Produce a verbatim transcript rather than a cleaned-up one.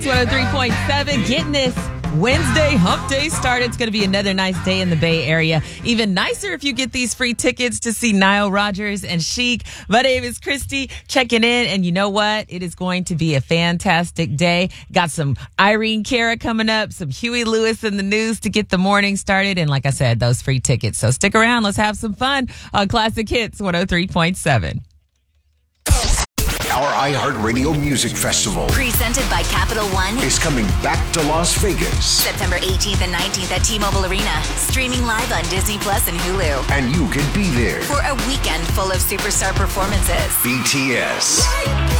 one oh three point seven, getting this Wednesday hump day started. It's going to be another nice day in the Bay Area. Even nicer if you get these free tickets to see Nile Rodgers and Chic. My name is Christy, checking in, and you know what? It is going to be a fantastic day. Got some Irene Cara coming up, some Huey Lewis in the news to get the morning started, and like I said, those free tickets. So stick around. Let's have some fun on Classic Hits one oh three point seven. Our iHeartRadio Music Festival, presented by Capital One, is coming back to Las Vegas. September eighteenth and nineteenth at T-Mobile Arena. Streaming live on Disney Plus and Hulu. And you can be there for a weekend full of superstar performances. B T S,